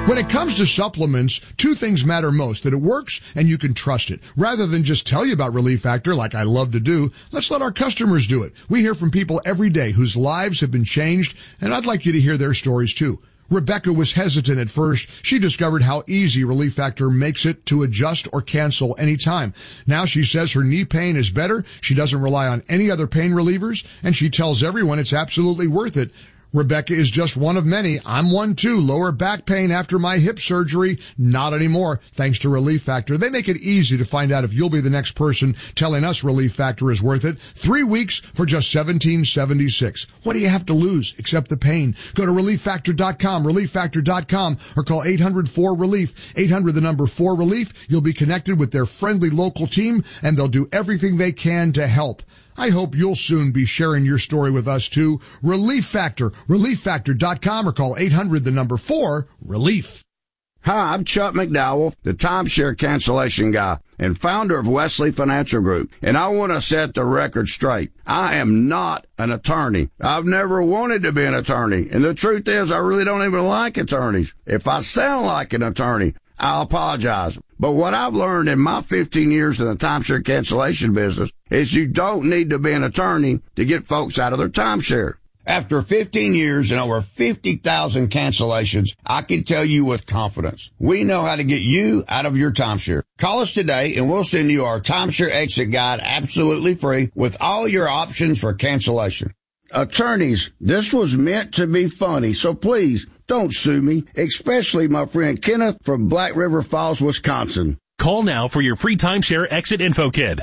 When it comes to supplements, two things matter most: that it works and you can trust it. Rather than just tell you about Relief Factor like I love to do, let's let our customers do it. We hear from people every day whose lives have been changed, and I'd like you to hear their stories too. Rebecca was hesitant at first. She discovered how easy Relief Factor makes it to adjust or cancel anytime. Now she says her knee pain is better. She doesn't rely on any other pain relievers, and she tells everyone it's absolutely worth it. Rebecca is just one of many. I'm one too. Lower back pain after my hip surgery? Not anymore, thanks to Relief Factor. They make it easy to find out if you'll be the next person telling us Relief Factor is worth it. 3 weeks for just $17.76. What do you have to lose except the pain? Go to ReliefFactor.com, ReliefFactor.com, or call 800-4RELIEF, 800-4RELIEF. You'll be connected with their friendly local team, and they'll do everything they can to help. I hope you'll soon be sharing your story with us too. Relief Factor, ReliefFactor.com, or call 800-4RELIEF. Hi, I'm Chuck McDowell, the timeshare cancellation guy and founder of Wesley Financial Group. And I want to set the record straight. I am not an attorney. I've never wanted to be an attorney. And the truth is, I really don't even like attorneys. If I sound like an attorney, I'll apologize. But what I've learned in my 15 years in the timeshare cancellation business is you don't need to be an attorney to get folks out of their timeshare. After 15 years and over 50,000 cancellations, I can tell you with confidence, we know how to get you out of your timeshare. Call us today and we'll send you our timeshare exit guide absolutely free with all your options for cancellation. Attorneys, this was meant to be funny, so please don't sue me, especially my friend Kenneth from Black River Falls, Wisconsin. Call now for your free timeshare exit info kit.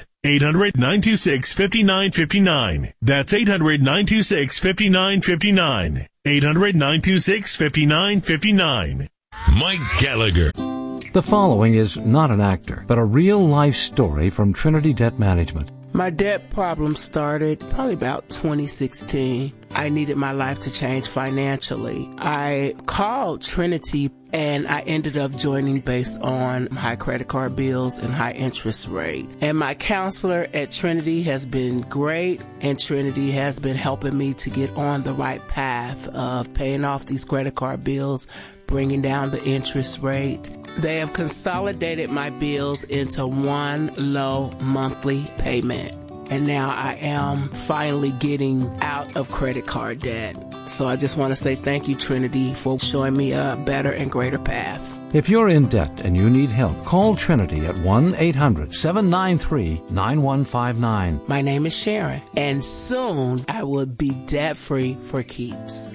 800-926-5959. That's 800-926-5959. 800-926-5959. Mike Gallagher. The following is not an actor, but a real-life story from Trinity Debt Management. My debt problem started probably about 2016. I needed my life to change financially. I called Trinity and I ended up joining based on high credit card bills and high interest rate. And my counselor at Trinity has been great, and Trinity has been helping me to get on the right path of paying off these credit card bills, bringing down the interest rate. They have consolidated my bills into one low monthly payment. And now I am finally getting out of credit card debt. So I just want to say thank you, Trinity, for showing me a better and greater path. If you're in debt and you need help, call Trinity at 1-800-793-9159. My name is Sharon, and soon I will be debt-free for keeps.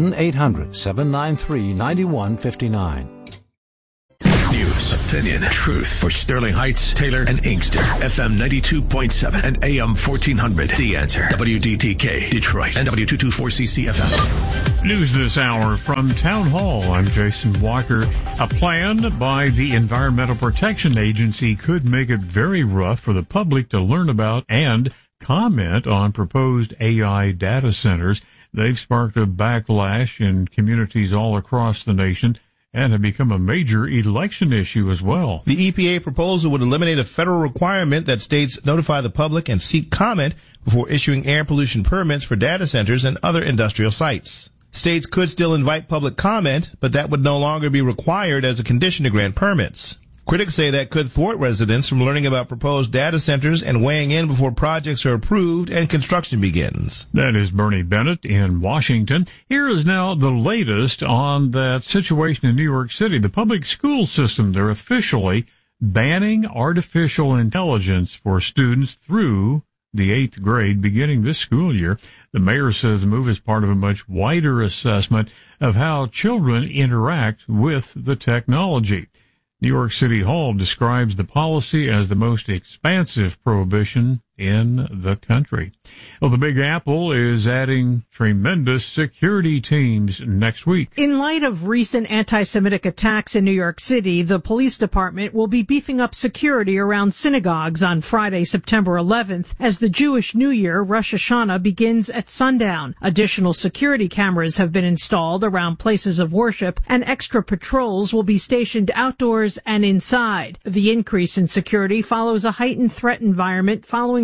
1-800-793-9159. News, opinion, truth for Sterling Heights, Taylor, and Inkster. FM 92.7 and AM 1400. The Answer. WDTK, Detroit, and W224CC FM. News this hour from Town Hall. I'm Jason Walker. A plan by the Environmental Protection Agency could make it very rough for the public to learn about and comment on proposed AI data centers. They've sparked a backlash in communities all across the nation and have become a major election issue as well. The EPA proposal would eliminate a federal requirement that states notify the public and seek comment before issuing air pollution permits for data centers and other industrial sites. States could still invite public comment, but that would no longer be required as a condition to grant permits. Critics say that could thwart residents from learning about proposed data centers and weighing in before projects are approved and construction begins. That is Bernie Bennett in Washington. Here is now the latest on that situation in New York City. The public school system, they're officially banning artificial intelligence for students through the 8th grade beginning this school year. The mayor says the move is part of a much wider assessment of how children interact with the technology. New York City Hall describes the policy as the most expansive prohibition in the country. Well, the Big Apple is adding tremendous security teams next week. In light of recent anti-Semitic attacks in New York City, the police department will be beefing up security around synagogues on Friday, September 11th, as the Jewish New Year, Rosh Hashanah, begins at sundown. Additional security cameras have been installed around places of worship, and extra patrols will be stationed outdoors and inside. The increase in security follows a heightened threat environment following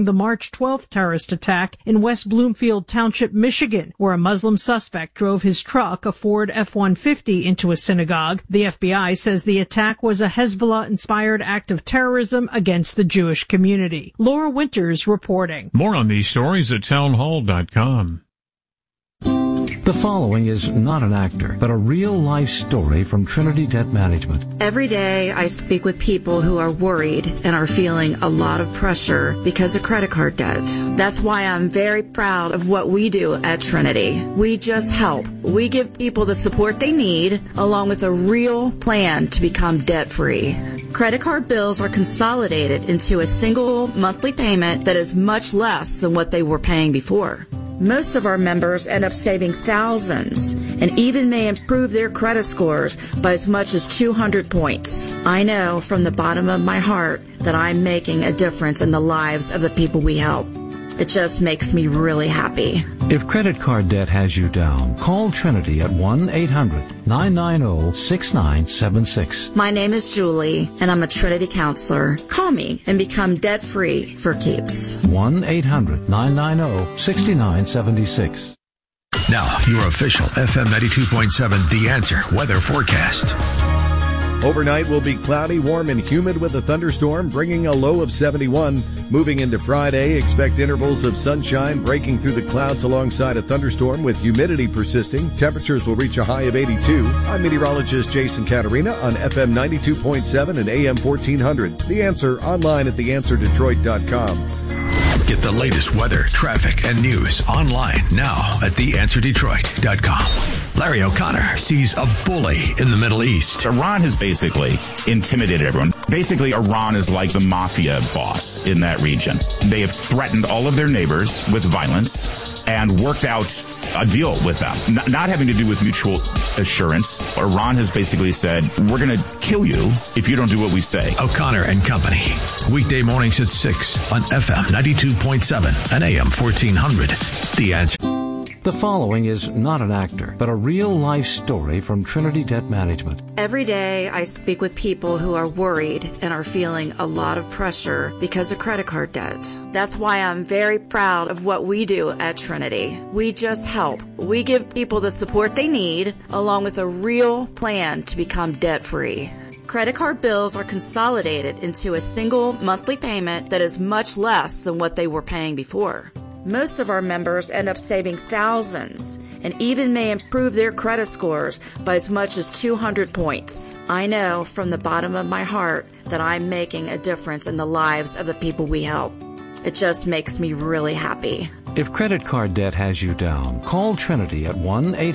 following the March 12th terrorist attack in West Bloomfield Township, Michigan, where a Muslim suspect drove his truck, a Ford F-150, into a synagogue. The FBI says the attack was a Hezbollah-inspired act of terrorism against the Jewish community. Laura Winters reporting. More on these stories at townhall.com. The following is not an actor, but a real-life story from Trinity Debt Management. Every day I speak with people who are worried and are feeling a lot of pressure because of credit card debt. That's why I'm very proud of what we do at Trinity. We just help. We give people the support they need, along with a real plan to become debt-free. Credit card bills are consolidated into a single monthly payment that is much less than what they were paying before. Most of our members end up saving thousands and even may improve their credit scores by as much as 200 points. I know from the bottom of my heart that I'm making a difference in the lives of the people we help. It just makes me really happy. If credit card debt has you down, call Trinity at 1-800-990-6976. My name is Julie, and I'm a Trinity counselor. Call me and become debt-free for keeps. 1-800-990-6976. Now, your official FM 92.7 The Answer weather forecast. Overnight will be cloudy, warm, and humid with a thunderstorm, bringing a low of 71. Moving into Friday, expect intervals of sunshine breaking through the clouds alongside a thunderstorm with humidity persisting. Temperatures will reach a high of 82. I'm meteorologist Jason Caterina on FM 92.7 and AM 1400. The Answer online at theanswerdetroit.com. Get the latest weather, traffic, and news online now at theanswerdetroit.com. Larry O'Connor sees a bully in the Middle East. Iran has basically intimidated everyone. Basically, Iran is like the mafia boss in that region. They have threatened all of their neighbors with violence and worked out a deal with them, not having to do with mutual assurance. Iran has basically said, we're going to kill you if you don't do what we say. O'Connor and Company. Weekday mornings at 6 on FM 92.7 and AM 1400. The Answer. The following is not an actor, but a real-life story from Trinity Debt Management. Every day I speak with people who are worried and are feeling a lot of pressure because of credit card debt. That's why I'm very proud of what we do at Trinity. We just help. We give people the support they need, along with a real plan to become debt-free. Credit card bills are consolidated into a single monthly payment that is much less than what they were paying before. Most of our members end up saving thousands and even may improve their credit scores by as much as 200 points. I know from the bottom of my heart that I'm making a difference in the lives of the people we help. It just makes me really happy. If credit card debt has you down, call Trinity at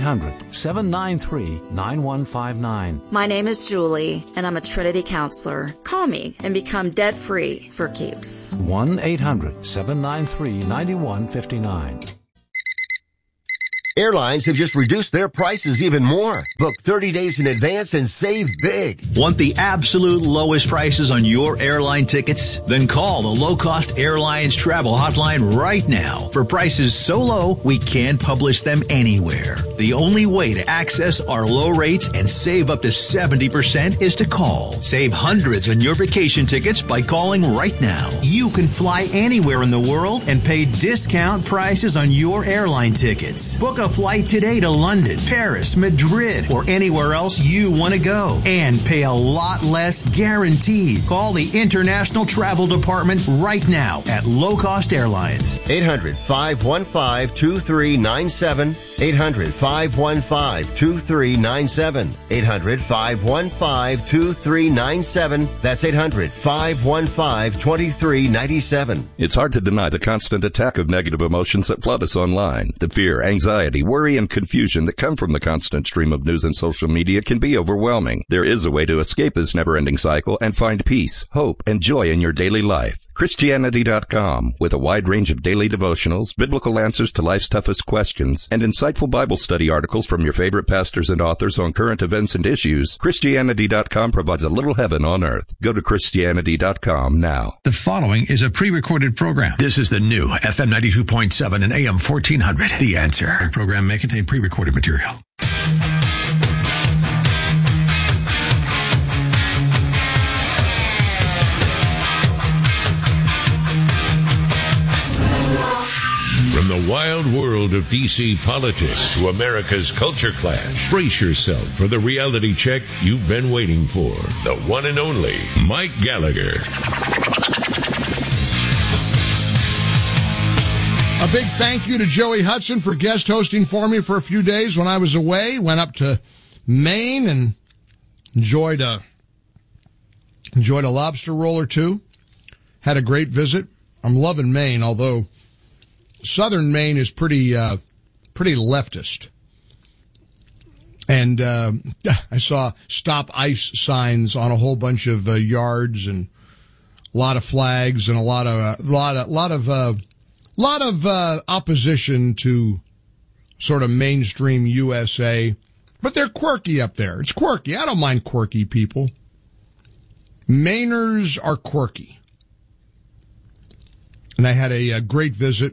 1-800-793-9159. My name is Julie, and I'm a Trinity counselor. Call me and become debt-free for keeps. 1-800-793-9159. Airlines have just reduced their prices even more. Book 30 days in advance and save big. Want the absolute lowest prices on your airline tickets? Then call the Low Cost Airlines Travel Hotline right now for prices so low we can't publish them anywhere. The only way to access our low rates and save up to 70% is to call. Save hundreds on your vacation tickets by calling right now. You can fly anywhere in the world and pay discount prices on your airline tickets. Book a flight today to London, Paris, Madrid, or anywhere else you want to go and pay a lot less guaranteed. Call the International Travel Department right now at Low Cost Airlines. 800-515-2397. 800-515-2397. 800-515-2397. That's 800-515-2397. It's hard to deny the constant attack of negative emotions that flood us online. The fear, anxiety, worry, and confusion that come from the constant stream of news and social media can be overwhelming. There is a way to escape this never-ending cycle and find peace, hope, and joy in your daily life. Christianity.com, with a wide range of daily devotionals, biblical answers to life's toughest questions, and insightful Bible study articles from your favorite pastors and authors on current events and issues, Christianity.com provides a little heaven on earth. Go to Christianity.com now. The following is a pre-recorded program. This is the new FM 92.7 and AM 1400. The Answer. The program may contain pre-recorded material. underground world of D.C. politics to America's culture clash. Brace yourself for the reality check you've been waiting for. The one and only Mike Gallagher. A big thank you to Joey Hudson for guest hosting for me for a few days when I was away. Went up to Maine and enjoyed a lobster roll or two. Had a great visit. I'm loving Maine, although southern Maine is pretty leftist. And I saw stop ICE signs on a whole bunch of yards and a lot of flags and a lot of opposition to sort of mainstream USA. But they're quirky up there. It's quirky. I don't mind quirky people. Mainers are quirky. And I had a great visit.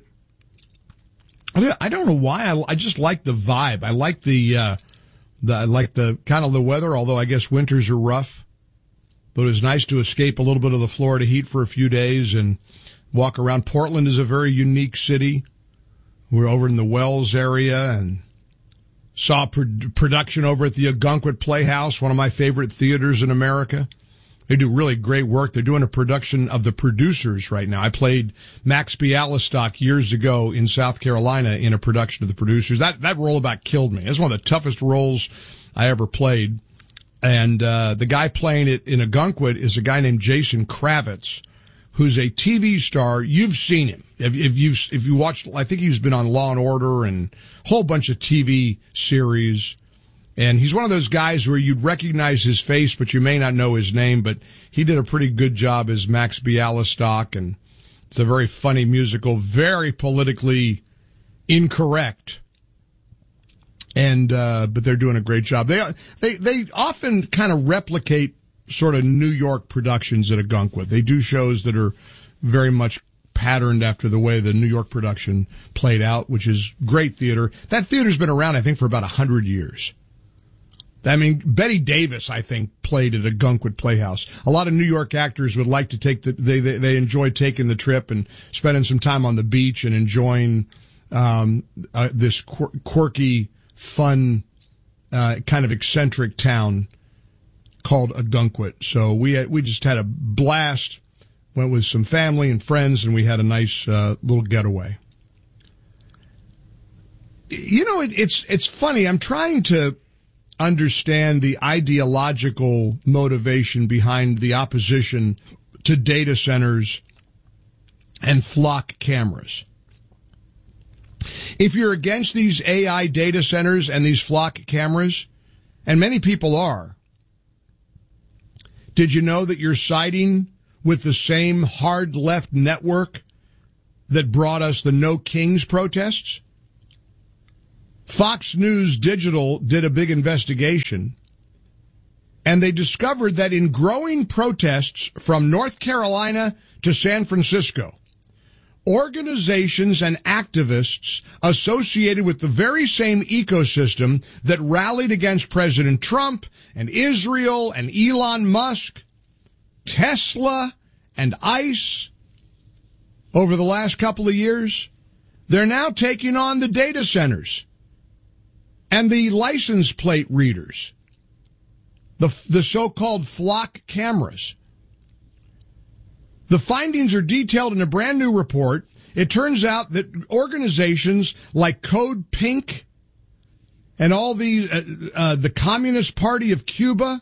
I don't know why. I just like the vibe. I like the kind of the weather, although I guess winters are rough. But it was nice to escape a little bit of the Florida heat for a few days and walk around. Portland is a very unique city. We're over in the Wells area and saw production over at the Ogunquit Playhouse, one of my favorite theaters in America. They do really great work. They're doing a production of The Producers right now. I played Max Bialystock years ago in South Carolina in a production of The Producers. That role about killed me. It's one of the toughest roles I ever played. And the guy playing it in Ogunquit is a guy named Jason Kravitz, who's a TV star. You've seen him. If you watched, I think he's been on Law and Order and a whole bunch of TV series. And he's one of those guys where you'd recognize his face, but you may not know his name. But he did a pretty good job as Max Bialystock, and it's a very funny musical, very politically incorrect. And but they're doing a great job. They often kind of replicate sort of New York productions at Ogunquit. They do shows that are very much patterned after the way the New York production played out, which is great theater. That theater's been around, I think, for about 100 years. I mean, Betty Davis, I think, played at Ogunquit Playhouse. A lot of New York actors would like to take they enjoy taking the trip and spending some time on the beach and enjoying this quirky, fun, kind of eccentric town called Ogunquit. So we just had a blast, went with some family and friends, and we had a nice little getaway. You know, it's funny. I'm trying to understand the ideological motivation behind the opposition to data centers and flock cameras. If you're against these AI data centers and these flock cameras, and many people are, did you know that you're siding with the same hard left network that brought us the No Kings protests? Fox News Digital did a big investigation, and they discovered that in growing protests from North Carolina to San Francisco, organizations and activists associated with the very same ecosystem that rallied against President Trump and Israel and Elon Musk, Tesla and ICE over the last couple of years, they're now taking on the data centers and the license plate readers, the so-called flock cameras. The findings are detailed in a brand new report. It turns out that organizations like Code Pink and all the Communist Party of Cuba,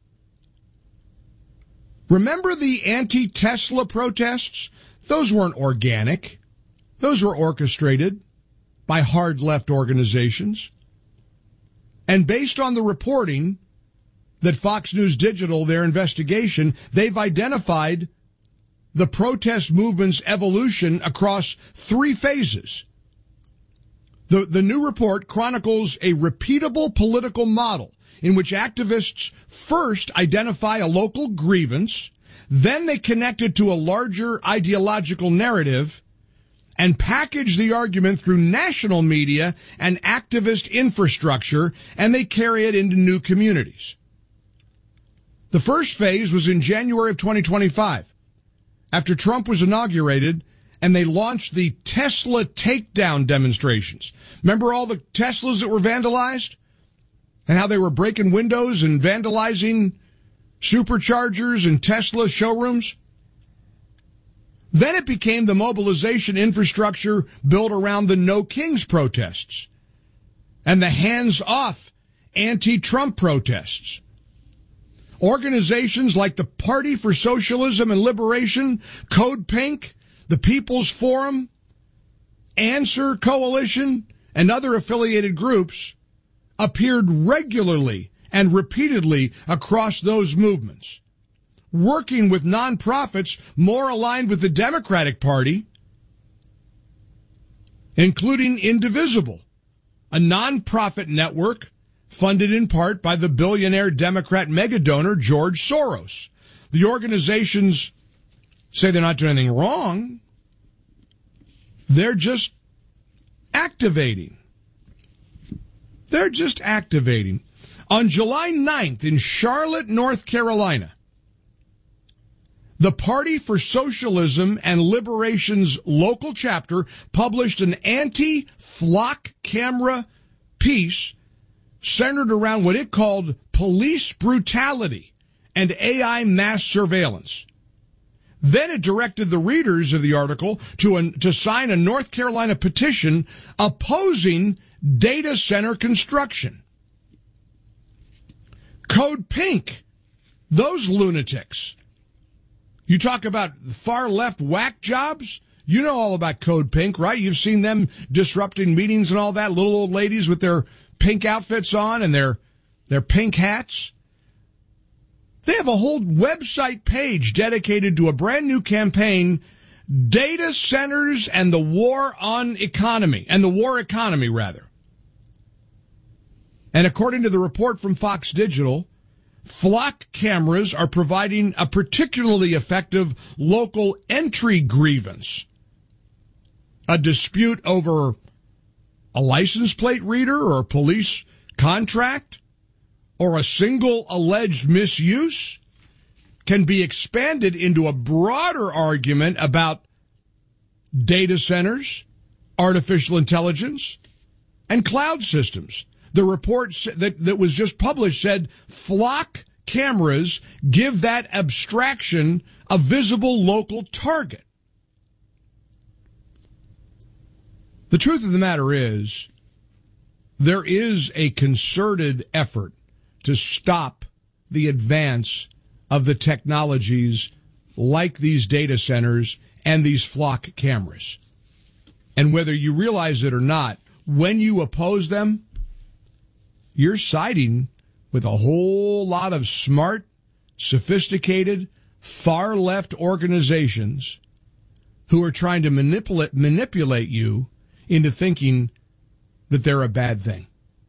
remember the anti-Tesla protests? Those weren't organic. Those were orchestrated by hard left organizations. And based on the reporting that Fox News Digital, their investigation, they've identified the protest movement's evolution across 3 phases. The new report chronicles a repeatable political model in which activists first identify a local grievance, then they connect it to a larger ideological narrative, and package the argument through national media and activist infrastructure, and they carry it into new communities. The first phase was in January of 2025. After Trump was inaugurated, and they launched the Tesla takedown demonstrations. Remember all the Teslas that were vandalized? And how they were breaking windows and vandalizing superchargers and Tesla showrooms? Then it became the mobilization infrastructure built around the No Kings protests and the hands-off anti-Trump protests. Organizations like the Party for Socialism and Liberation, Code Pink, the People's Forum, Answer Coalition, and other affiliated groups appeared regularly and repeatedly across those movements, working with nonprofits more aligned with the Democratic Party, including Indivisible, a nonprofit network funded in part by the billionaire Democrat megadonor George Soros. The organizations say they're not doing anything wrong. They're just activating. They're just activating. On July 9th in Charlotte, North Carolina, the Party for Socialism and Liberation's local chapter published an anti-flock camera piece centered around what it called police brutality and AI mass surveillance. Then it directed the readers of the article to sign a North Carolina petition opposing data center construction. Code Pink, those lunatics. You talk about far left whack jobs? You know all about Code Pink, right? You've seen them disrupting meetings and all that, little old ladies with their pink outfits on and their pink hats. They have a whole website page dedicated to a brand new campaign, Data Centers and the War on Economy, and the War Economy, rather. And according to the report from Fox Digital, flock cameras are providing a particularly effective local entry grievance. A dispute over a license plate reader or a police contract or a single alleged misuse can be expanded into a broader argument about data centers, artificial intelligence, and cloud systems. The report that was just published said flock cameras give that abstraction a visible local target. The truth of the matter is, there is a concerted effort to stop the advance of the technologies like these data centers and these flock cameras. And whether you realize it or not, when you oppose them, you're siding with a whole lot of smart, sophisticated, far-left organizations who are trying to manipulate you into thinking that they're a bad thing.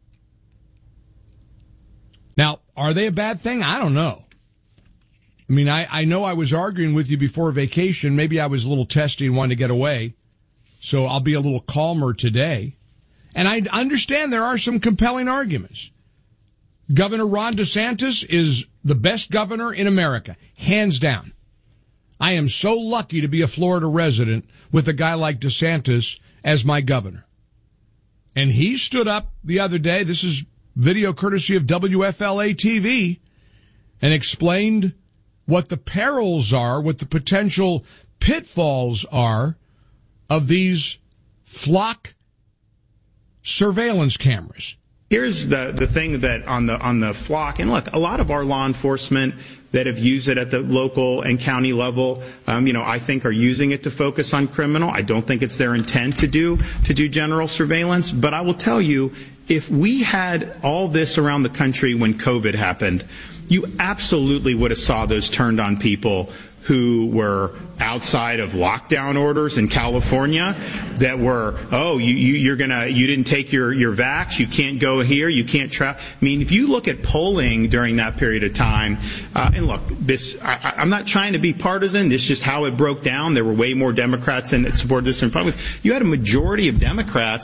Now, are they a bad thing? I don't know. I mean, I know I was arguing with you before vacation. Maybe I was a little testy and wanted to get away. So I'll be a little calmer today. And I understand there are some compelling arguments. Governor Ron DeSantis is the best governor in America, hands down. I am so lucky to be a Florida resident with a guy like DeSantis as my governor. And he stood up the other day, this is video courtesy of WFLA TV, and explained what the perils are, what the potential pitfalls are of these flock surveillance cameras. Here's the thing that on the flock, and look, a lot of our law enforcement that have used it at the local and county level, I think are using it to focus on criminal. I don't think it's their intent to do general surveillance. But I will tell you, if we had all this around the country when COVID happened, you absolutely would have saw those turned on people who were outside of lockdown orders in California that were, you didn't take your vax, you can't go here, you can't travel. I mean, if you look at polling during that period of time, and look, I'm not trying to be partisan, this is just how it broke down. There were way more Democrats that supported this than Republicans. You had a majority of Democrats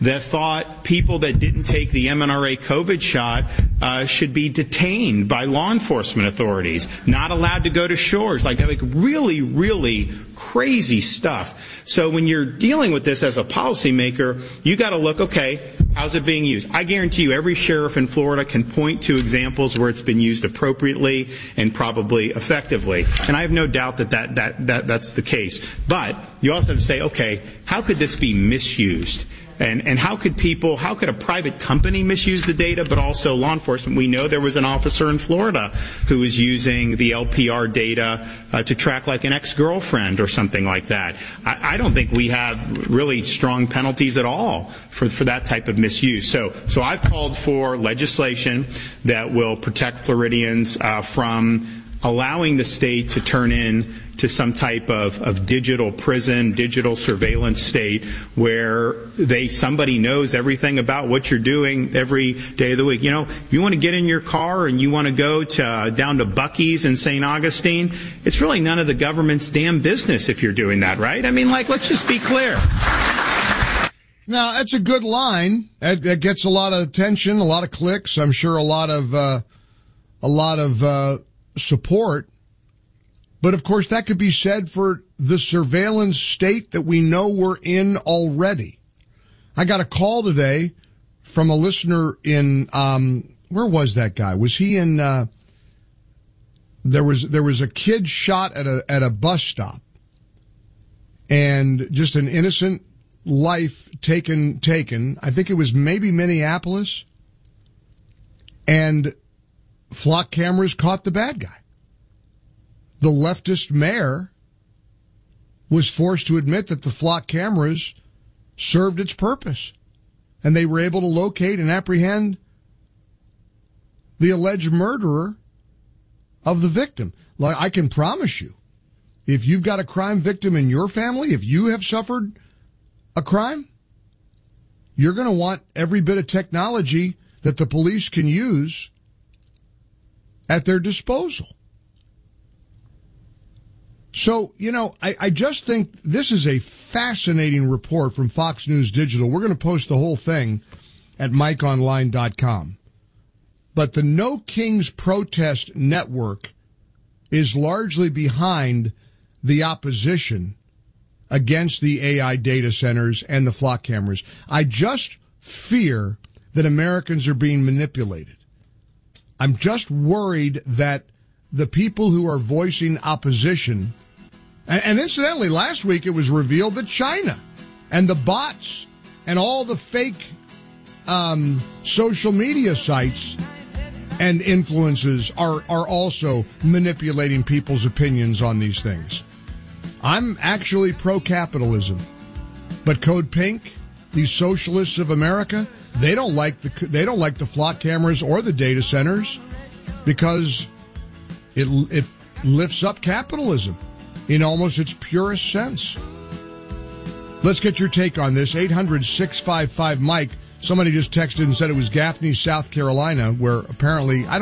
that thought people that didn't take the mRNA COVID shot should be detained by law enforcement authorities, not allowed to go to shores, like really, really crazy stuff. So when you're dealing with this as a policymaker, you got to look, okay, how's it being used? I guarantee you every sheriff in Florida can point to examples where it's been used appropriately and probably effectively. And I have no doubt that's the case. But you also have to say, okay, how could this be misused? And how could a private company misuse the data, but also law enforcement? We know there was an officer in Florida who was using the LPR data to track like an ex-girlfriend or something like that. I don't think we have really strong penalties at all for that type of misuse. So I've called for legislation that will protect Floridians from allowing the state to turn in to some type of digital prison, digital surveillance state where somebody knows everything about what you're doing every day of the week. You know, if you want to get in your car and you want to go down to Buc-ee's in St. Augustine, it's really none of the government's damn business if you're doing that, right? I mean, let's just be clear. Now, that's a good line. That gets a lot of attention, a lot of clicks. I'm sure a lot of support. But of course, that could be said for the surveillance state that we know we're in already. I got a call today from a listener in, where was that guy? Was he in, there was a kid shot at a bus stop and just an innocent life taken. I think it was maybe Minneapolis, and flock cameras caught the bad guy. The leftist mayor was forced to admit that the flock cameras served its purpose, and they were able to locate and apprehend the alleged murderer of the victim. Like, I can promise you, if you've got a crime victim in your family, if you have suffered a crime, you're going to want every bit of technology that the police can use at their disposal. So, you know, I just think this is a fascinating report from Fox News Digital. We're going to post the whole thing at MikeOnline.com. But the No Kings Protest Network is largely behind the opposition against the AI data centers and the flock cameras. I just fear that Americans are being manipulated. I'm just worried that the people who are voicing opposition, and incidentally, last week it was revealed that China and the bots and all the fake social media sites and influences are also manipulating people's opinions on these things. I'm actually pro-capitalism, but Code Pink, these socialists of America, they don't like the flock cameras or the data centers because it lifts up capitalism in almost its purest sense. Let's get your take on this. 800-655-MIKE. Somebody just texted and said it was Gaffney, South Carolina, where apparently,